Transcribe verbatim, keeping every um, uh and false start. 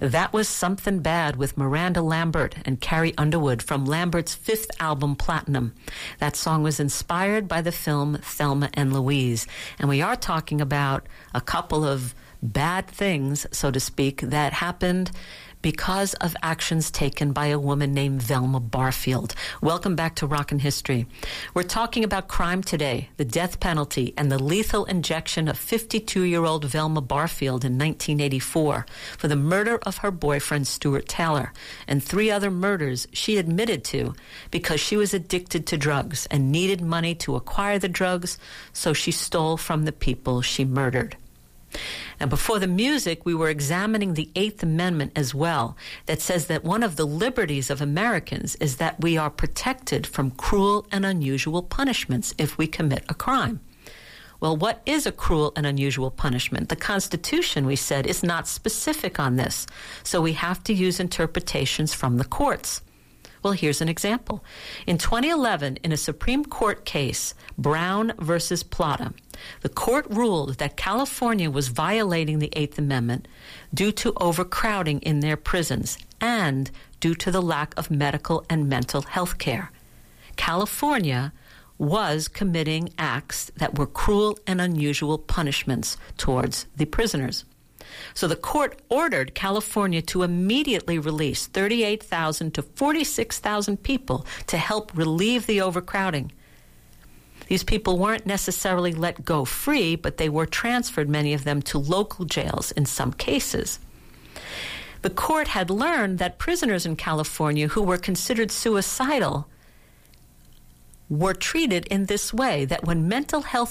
That was Something Bad with Miranda Lambert and Carrie Underwood from Lambert's fifth album, Platinum. That song was inspired by the film Thelma and Louise. And we are talking about a couple of bad things, so to speak, that happened because of actions taken by a woman named Velma Barfield. Welcome back to Rockin' History. We're talking about crime today, the death penalty, and the lethal injection of fifty-two-year-old Velma Barfield in nineteen eighty-four for the murder of her boyfriend, Stuart Taylor, and three other murders she admitted to because she was addicted to drugs and needed money to acquire the drugs, so she stole from the people she murdered. And before the music, we were examining the Eighth Amendment as well, that says that one of the liberties of Americans is that we are protected from cruel and unusual punishments if we commit a crime. Well, what is a cruel and unusual punishment? The Constitution, we said, is not specific on this, so we have to use interpretations from the courts. Well, here's an example. In twenty eleven, in a Supreme Court case, Brown versus Plata, the court ruled that California was violating the Eighth Amendment due to overcrowding in their prisons and due to the lack of medical and mental health care. California was committing acts that were cruel and unusual punishments towards the prisoners. So the court ordered California to immediately release thirty-eight thousand to forty-six thousand people to help relieve the overcrowding. These people weren't necessarily let go free, but they were transferred, many of them, to local jails in some cases. The court had learned that prisoners in California who were considered suicidal were treated in this way, that when mental health